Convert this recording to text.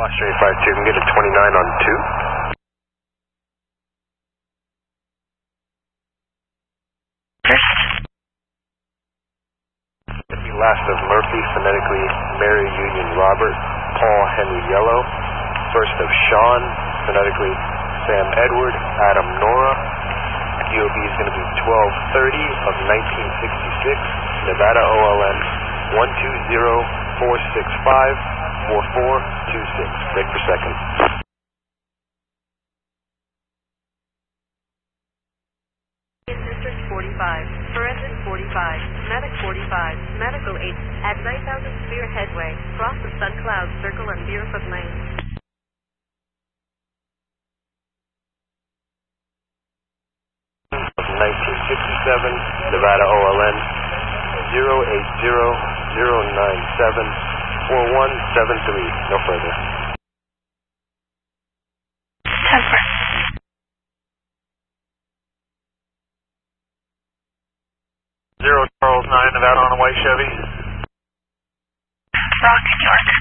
Washington 52, can get a 29 on 2. Last of Murphy, phonetically Mary Union Robert, Paul Henry Yellow. First of Sean, phonetically Sam Edward, Adam Nora. DOB is going to be 1230 of 1966, Nevada OLN 120-465-4426. Break per second. District 45, Forensic 45, Medic 45, Medical 8, at 9000 Spear Headway, cross the Sun Cloud Circle and Deerfoot Lane. Of 1967, Nevada OLN 080-097-4173. No further. 0 Charles 9, Nevada on a white Chevy. Rock, New York.